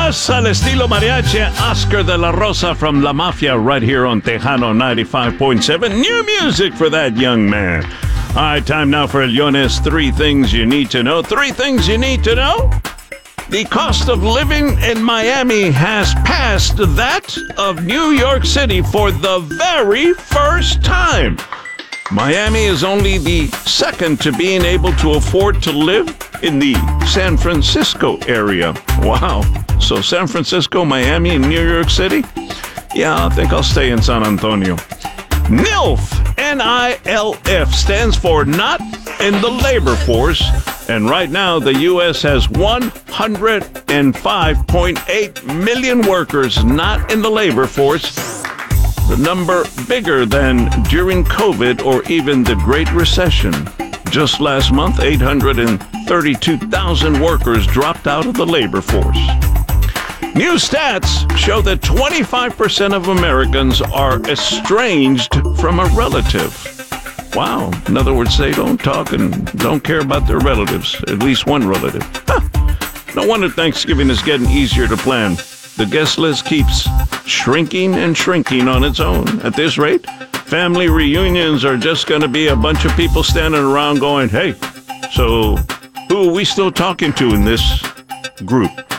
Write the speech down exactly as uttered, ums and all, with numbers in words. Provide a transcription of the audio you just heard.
Más al estilo mariachi, Oscar de la Rosa from La Mafia right here on Tejano ninety-five point seven. New music for that young man. All right, time now for El Yones. Three things you need to know. Three things you need to know. The cost of living in Miami has passed that of New York City for the very first time. Miami is only the second to being able to afford to live in the San Francisco area. Wow. So San Francisco, Miami, and New York City? Yeah, I think I'll stay in San Antonio. NILF, N I L F, stands for Not in the Labor Force. And right now, the U S has one hundred five point eight million workers not in the labor force. The number bigger than during COVID or even the Great Recession. Just last month, eight hundred thirty-two thousand workers dropped out of the labor force. New stats show that twenty-five percent of Americans are estranged from a relative. Wow. In other words, they don't talk and don't care about their relatives, at least one relative. Huh. No wonder Thanksgiving is getting easier to plan. The guest list keeps shrinking and shrinking on its own. At this rate, family reunions are just going to be a bunch of people standing around going, hey, so who are we still talking to in this group?